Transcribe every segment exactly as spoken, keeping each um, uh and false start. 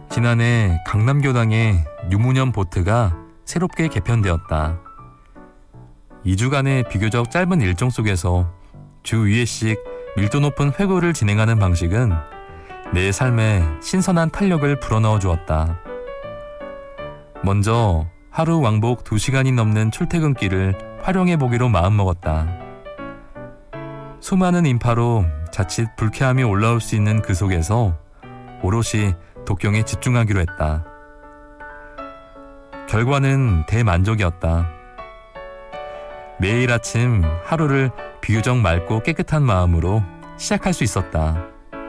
지난해 강남교당의 유무년 보트가 새롭게 개편되었다. 이 주간의 비교적 짧은 일정 속에서 주 이 회씩 밀도 높은 회고를 진행하는 방식은 내 삶에 신선한 탄력을 불어넣어 주었다. 먼저 하루 왕복 두 시간이 넘는 출퇴근길을 활용해보기로 마음먹었다. 수많은 인파로 자칫 불쾌함이 올라올 수 있는 그 속에서 오롯이 독경에 집중하기로 했다. 결과는 대만족이었다. 매일 아침 하루를 비교적 맑고 깨끗한 마음으로 시작할 수 있었다.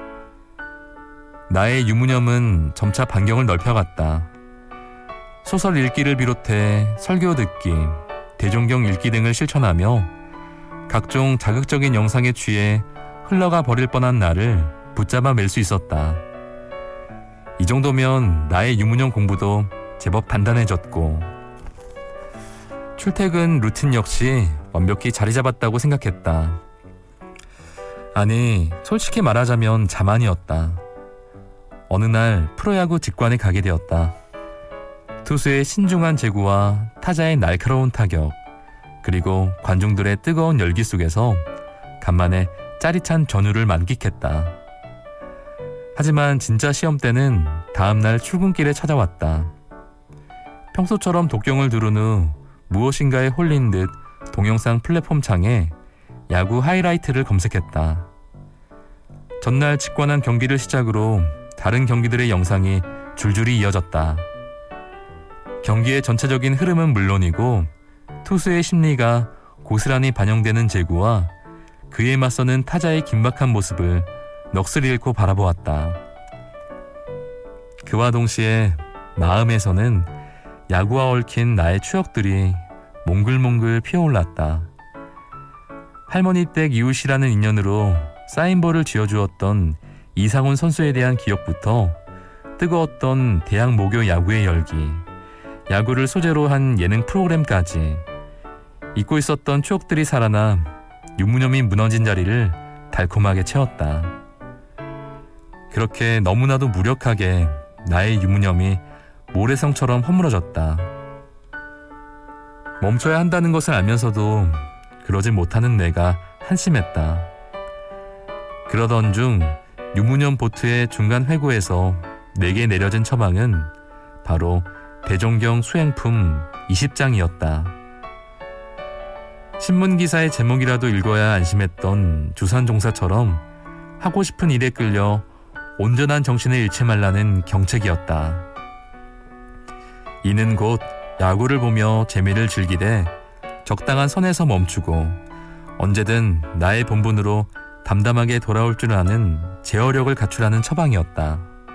나의 유무념은 점차 반경을 넓혀갔다. 소설 읽기를 비롯해 설교 듣기, 대종경 읽기 등을 실천하며 각종 자극적인 영상에 취해 흘러가 버릴 뻔한 나를 붙잡아 맬 수 있었다. 이 정도면 나의 유무념 공부도 제법 단단해졌고 출퇴근 루틴 역시 완벽히 자리 잡았다고 생각했다. 아니, 솔직히 말하자면 자만이었다. 어느 날 프로야구 직관에 가게 되었다. 투수의 신중한 제구와 타자의 날카로운 타격, 그리고 관중들의 뜨거운 열기 속에서 간만에 짜릿한 전후를 만끽했다. 하지만 진짜 시험 때는 다음날 출근길에 찾아왔다. 평소처럼 독경을 들은 후 무엇인가에 홀린 듯 동영상 플랫폼 창에 야구 하이라이트를 검색했다. 전날 직관한 경기를 시작으로 다른 경기들의 영상이 줄줄이 이어졌다. 경기의 전체적인 흐름은 물론이고 투수의 심리가 고스란히 반영되는 제구와 그에 맞서는 타자의 긴박한 모습을 넋을 잃고 바라보았다. 그와 동시에 마음에서는 야구와 얽힌 나의 추억들이 몽글몽글 피어올랐다. 할머니 댁 이웃이라는 인연으로 사인볼을 쥐어주었던 이상훈 선수에 대한 기억부터 뜨거웠던 대학 모교 야구의 열기, 야구를 소재로 한 예능 프로그램까지 잊고 있었던 추억들이 살아나 유무념이 무너진 자리를 달콤하게 채웠다. 그렇게 너무나도 무력하게 나의 유무념이 모래성처럼 허물어졌다. 멈춰야 한다는 것을 알면서도 그러지 못하는 내가 한심했다. 그러던 중 유무념 보트의 중간 회고에서 내게 내려진 처방은 바로 대종경 수행품 이십 장이었다. 신문기사의 제목이라도 읽어야 안심했던 주산종사처럼 하고 싶은 일에 끌려 온전한 정신을 잃지 말라는 경책이었다. 이는 곧 야구를 보며 재미를 즐기되 적당한 선에서 멈추고 언제든 나의 본분으로 담담하게 돌아올 줄 아는 제어력을 갖추라는 처방이었다.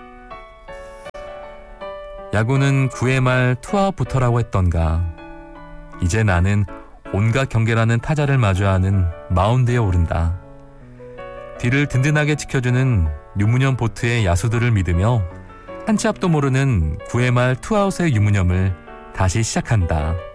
야구는 구 회 말 투아웃부터라고 했던가. 이제 나는 온갖 경계라는 타자를 마주하는 마운드에 오른다. 뒤를 든든하게 지켜주는 유무념 보트의 야수들을 믿으며 한 치 앞도 모르는 구 회 말 투아웃의 유무념을 다시 시작한다.